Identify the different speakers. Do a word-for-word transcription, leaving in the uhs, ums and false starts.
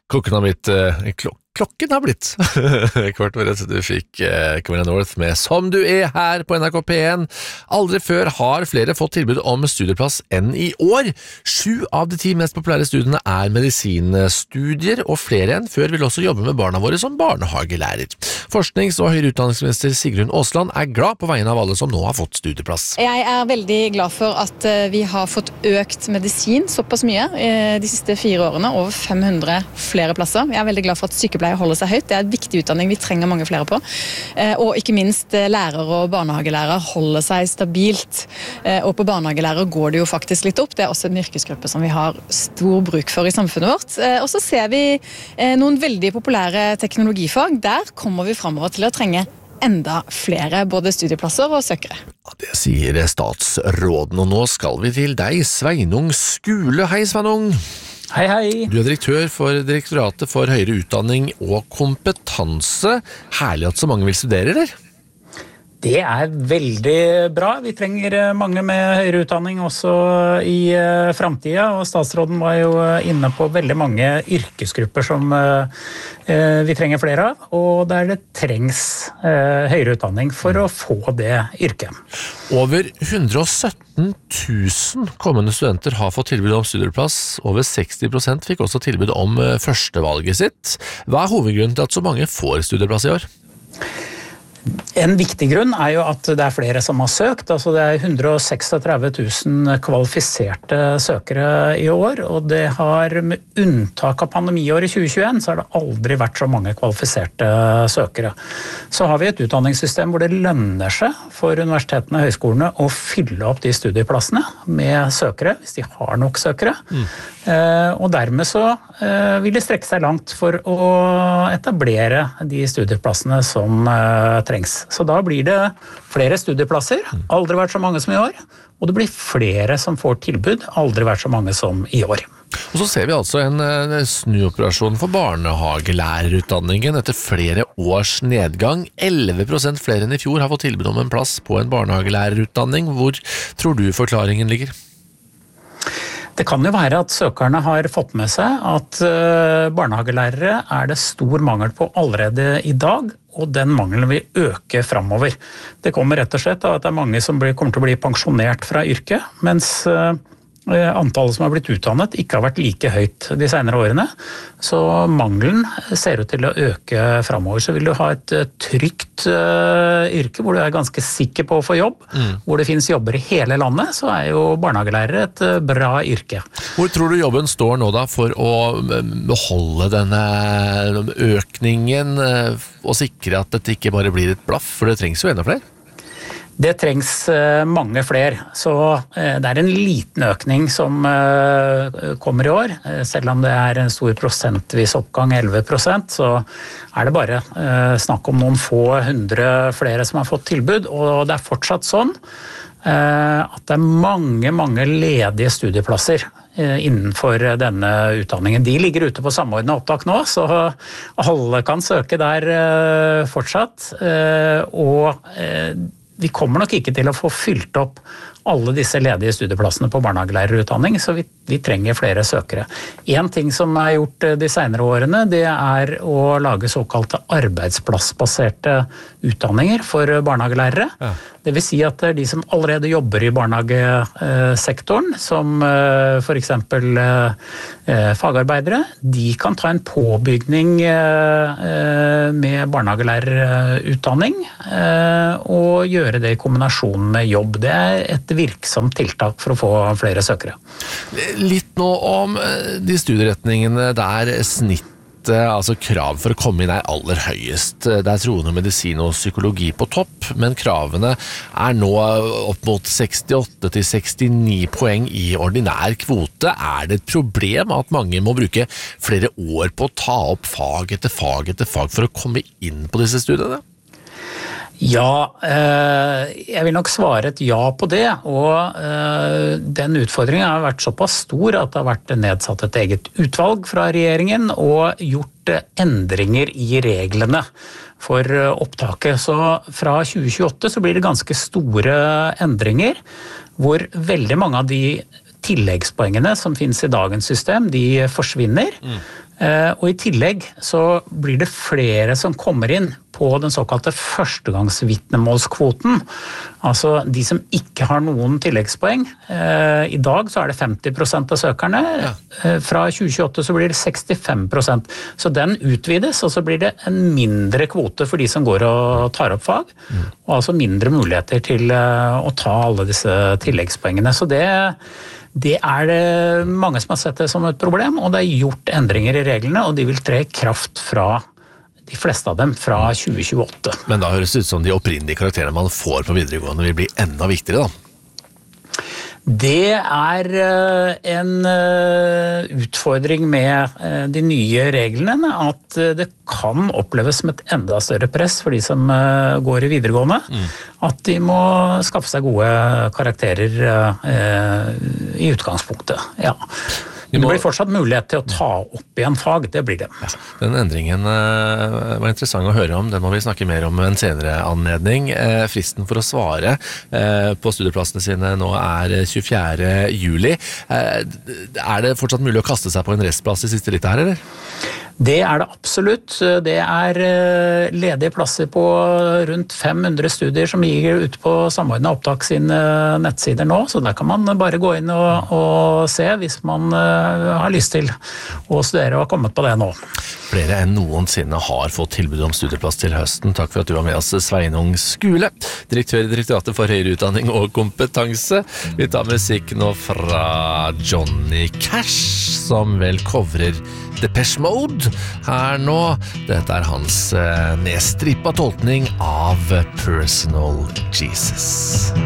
Speaker 1: Klokken har blitt, eh, klok klokken har blitt kvart over ett. Du fikk eh, Camilla North med Som du er her på N R K P en. Aldri før har flere fått tilbud om studieplass enn i år. Sju av de ti mest populære studiene er medisinstudier, og flere enn før vil også jobbe med barna våre som barnehagelærer. Forsknings- og høyere utdanningsminister Sigrun Aasland er glad på vegne av alle som nå har fått studieplass.
Speaker 2: Jeg er veldig glad for at vi har fått økt medisin såpass mye de siste fire årene, over fem hundre flere plasser. Jeg er veldig glad for at sykepleier holder seg høyt. Det er en viktig utdanning vi trenger mange flere på. Og ikke minst lærere og barnehagelærer holder seg stabilt. Og på barnehagelærer går det jo faktisk litt opp. Det er også en yrkesgruppe som vi har stor bruk for i samfunnet vårt. Og så ser vi noen veldig populære teknologifag. Der kommer vi fremover til å trenge enda flere både studieplasser og søkere.
Speaker 1: Det sier statsråden, og nå skal vi til deg, Sveinung Skule. Hei, Sveinung!
Speaker 3: Hei, hei.
Speaker 1: Du er direktør for Direktoratet for høyere utdanning og kompetanse. Herlig at så mange vil studere, eller?
Speaker 3: Det er veldig bra. Vi trenger mange med høyere utdanning også i uh, fremtiden, og statsråden var jo inne på veldig mange yrkesgrupper som uh, uh, vi trenger flere av, og der det trengs uh, høyere utdanning for å få det yrket.
Speaker 1: Over hundre og sytten tusen kommende studenter har fått tilbud om studieplass. Over seksti prosent fikk også tilbud om førstevalget sitt. Hva er hovedgrunnen til at så mange får studieplass i år?
Speaker 3: En viktig grunn er jo at det er flere som har søkt. Altså det er hundre og trettini tusen kvalifiserte søkere i år, og det har med unntak av pandemiåret tjue tjueen så har det aldri vært så mange kvalifiserte søkere. Så har vi et utdanningssystem hvor det lønner seg for universitetene og høyskolene å fylle opp de studieplassene med søkere, hvis de har nok søkere. Mm. Eh, og dermed så eh, vil det strekke seg langt for å etablere de studieplassene som eh, trengs. Så da blir det flere studieplasser, aldri vært så mange som i år, og det blir flere som får tilbud, aldri vært så mange som i år.
Speaker 1: Og så ser vi altså en, en snuoperasjon for barnehagelærerutdanningen etter flere års nedgang. elleve prosent flere enn i fjor har fått tilbud om en plass på en barnehagelærerutdanning. Hvor tror du forklaringen ligger?
Speaker 3: Det kan jo være at søkerne har fått med seg at barnehagelærere er det stor mangel på allerede i dag, og den mangelen vil øke fremover. Det kommer rett og slett av at det er mange som blir, kommer til å bli pensjonert fra yrket, mens antallet som har blitt utdannet ikke har vært like høyt de senere årene. Så mangelen ser ut til å øke fremover. Så vil du ha et trygt uh, yrke hvor du er ganske sikker på å få jobb, mm. hvor det finnes jobber i hele landet, så er jo barnehagelærere et uh, bra yrke.
Speaker 1: Hvor tror du jobben står nå da for å beholde denne økningen uh, og sikre at dette ikke bare blir et blaff, for det trengs jo enda flere?
Speaker 3: Det trengs mange flere, så det er en liten økning som kommer i år. Selv om det er en stor prosentvis oppgang, elleve prosent, så er det bare snakk om noen få hundre flere som har fått tilbud, og det er fortsatt sånn at det er mange, mange ledige studieplasser innenfor denne utdanningen. De ligger ute på samordnet opptak nå, så alle kan søke der fortsatt, og vi kommer nok ikke til å få fylt opp alle disse ledige studieplassene på barnehagelærerutdanning, så vi, vi trenger flere søkere. En ting som er gjort de senere årene, det er å lage såkalte arbeidsplassbaserte utdanninger for barnehagelærere. Ja. Det vil si at de som allerede jobber i barnehagesektoren, som for eksempel fagarbeidere, de kan ta en påbygning med barnehagelærerutdanning og gjøre det i kombinasjon med jobb. Det er et virksomt tiltak for å få flere søkere.
Speaker 1: Litt nå om de studieretningene der snitt, altså krav for å komme inn er aller høyest. Det er troende medisin og psykologi på topp, men kravene er nå opp mot sekstiåtte til sekstini poeng i ordinær kvote. Er det et problem at mange må bruke flere år på å ta opp fag etter fag etter fag for å komme inn på disse studiene?
Speaker 3: Ja, jeg vil nok svare et ja på det, og den utfordringen har vært såpass stor at det har vært nedsatt et eget utvalg fra regjeringen og gjort endringer i reglene for opptaket. Så fra tjue tjueåtte så blir det ganske store endringer, hvor veldig mange av de tilleggspoengene som finnes i dagens system, de forsvinner. Mm. Og i tillegg så blir det flere som kommer inn på den såkalte førstegangsvitnemålskvoten. Altså de som ikke har noen tilleggspoeng. I dag så er det femti prosent av søkerne. Ja. Fra tjue tjueåtte så blir det sekstifem prosent. Så den utvides, og så blir det en mindre kvote for de som går og tar opp fag. Mm. Og altså mindre muligheter til å ta alle disse tilleggspoengene. Så det Det er det mange som har sett det som et problem, og det er gjort endringer i reglene, og de vil tre i kraft fra de fleste av dem fra tjue tjueåtte.
Speaker 1: Men da høres det ut som de opprinnelige karakterene man får på videregående vil bli enda viktigere da?
Speaker 3: Det er en utfordring med de nye reglene, at det kan oppleves som et enda større press for de som går i videregående, mm. at de må skaffe seg gode karakterer i utgangspunktet, ja. Det blir fortsatt mulighet til å ta opp igjen fag, det blir det.
Speaker 1: Ja, den endringen uh, var interessant å høre om, den må vi snakke mer om en senere anledning. Uh, fristen for å svare uh, på studieplassene sine nå er tjuefjerde juli. Uh, er det fortsatt mulig å kaste seg på en restplass i siste litt her, eller?
Speaker 3: Det er det absolutt. Det er ledige plasser på rundt fem hundre studier som ligger ute på Samordnet Opptak sine nettsider nå, så der kan man bare gå inn og, og se hvis man har lyst til å studere og har kommet på det nå.
Speaker 1: Flere enn noensinne har fått tilbud om studieplass til høsten. Takk for at du var med oss, Sveinung Skule, direktør i Direktoratet for høyere utdanning og kompetanse. Vi tar musikk nå fra Johnny Cash, som vel covrer Depeche Mode her nå. Dette er hans nedstrippa tolkning av Personal Jesus.